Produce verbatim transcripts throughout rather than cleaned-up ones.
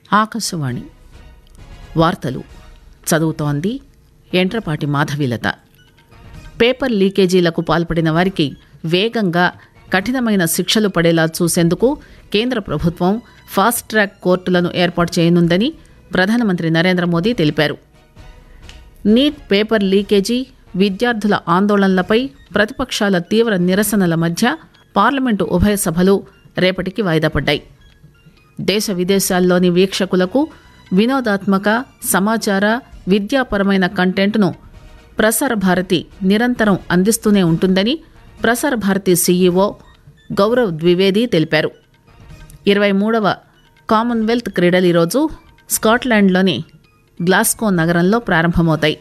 ఆకాశవాణి వార్తలు చదువుతోంది ఎంట్రపాటి మాధవీలత. పేపర్ లీకేజీలకు పాల్పడిన వారికి వేగంగా కఠినమైన శిక్షలు పడేలా చూసేందుకు కేంద్ర ప్రభుత్వం ఫాస్ట్ ట్రాక్ కోర్టులను ఏర్పాటు చేయనుందని ప్రధానమంత్రి నరేంద్ర మోదీ తెలిపారు. నీట్ పేపర్ లీకేజీ, విద్యార్థుల ఆందోళనలపై ప్రతిపక్షాల తీవ్ర నిరసనల మధ్య పార్లమెంటు ఉభయ సభలు రేపటికి వాయిదా పడ్డాయి. దేశ విదేశాల్లోని వీక్షకులకు వినోదాత్మక, సమాచార, విద్యాపరమైన కంటెంట్ను ప్రసార భారతి నిరంతరం అందిస్తూనే ఉంటుందని ప్రసార భారతి సీఈఓ గౌరవ్ ద్వివేది తెలిపారు. ఇరవై మూడవ కామన్వెల్త్ క్రీడలు ఈరోజు స్కాట్లాండ్లోని గ్లాస్గో నగరంలో ప్రారంభమవుతాయి.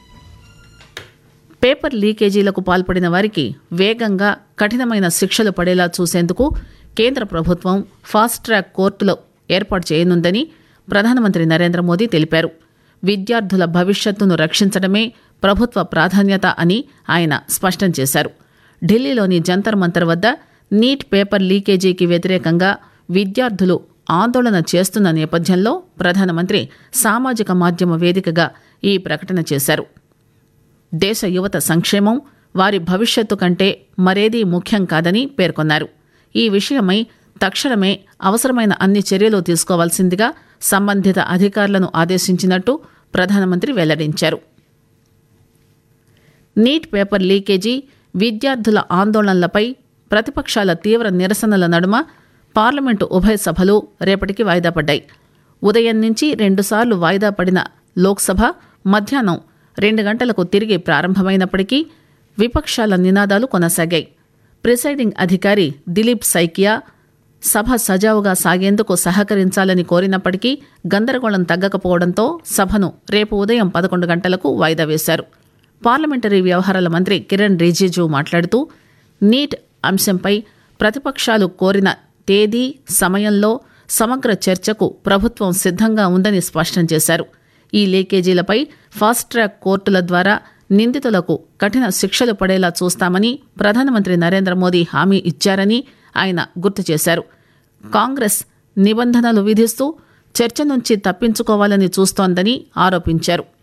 పేపర్ లీకేజీలకు పాల్పడిన వారికి వేగంగా కఠినమైన శిక్షలు పడేలా చూసేందుకు కేంద్ర ప్రభుత్వం ఫాస్ట్ ట్రాక్ కోర్టులు ఏర్పాటు చేయనుందని ప్రధానమంత్రి నరేంద్ర మోదీ తెలిపారు. విద్యార్థుల భవిష్యత్తును రక్షించడమే ప్రభుత్వ ప్రాధాన్యత అని ఆయన స్పష్టం చేశారు. ఢిల్లీలోని జంతర్ మంతర్ వద్ద నీట్ పేపర్ లీకేజీకి వ్యతిరేకంగా విద్యార్థులు ఆందోళన చేస్తున్న నేపథ్యంలో ప్రధానమంత్రి సామాజిక మాధ్యమ వేదికగా ఈ ప్రకటన చేశారు. దేశ యువత సంక్షేమం, వారి భవిష్యత్తు కంటే మరేదీ ముఖ్యం కాదని పేర్కొన్నారు. ఈ విషయమై తక్షణమే అవసరమైన అన్ని చర్యలు తీసుకోవాల్సిందిగా సంబంధిత అధికారులను ఆదేశించినట్టు ప్రధానమంత్రి వెల్లడించారు. నీట్ పేపర్ లీకేజీ, విద్యార్థుల ఆందోళనలపై ప్రతిపక్షాల తీవ్ర నిరసనల నడుమ పార్లమెంటు ఉభయ సభలు రేపటికి వాయిదా పడ్డాయి. ఉదయం నుంచి రెండుసార్లు వాయిదా పడిన లోక్సభ మధ్యాహ్నం రెండు గంటలకు తిరిగి ప్రారంభమైనప్పటికీ విపక్షాల నినాదాలు కొనసాగాయి. ప్రిసైడింగ్ అధికారి దిలీప్ సైకియా సభ సజావుగా సాగేందుకు సహకరించాలని కోరినప్పటికీ గందరగోళం తగ్గకపోవడంతో సభను రేపు ఉదయం పదకొండు గంటలకు వాయిదా వేశారు. పార్లమెంటరీ వ్యవహారాల మంత్రి కిరణ్ రిజిజు మాట్లాడుతూ నీట్ అంశంపై ప్రతిపక్షాలు కోరిన తేదీ, సమయంలో సమగ్ర చర్చకు ప్రభుత్వం సిద్ధంగా ఉందని స్పష్టం చేశారు. ఈ లీకేజీలపై ఫాస్ట్ ట్రాక్ కోర్టుల ద్వారా నిందితులకు కఠిన శిక్షలు పడేలా చూస్తామని ప్రధానమంత్రి నరేంద్ర మోదీ హామీ ఇచ్చారని ఆయన గుర్తు చేశారు. కాంగ్రెస్ నిబంధనలు విధిస్తూ చర్చ నుంచి తప్పించుకోవాలని చూస్తోందని ఆరోపించారు.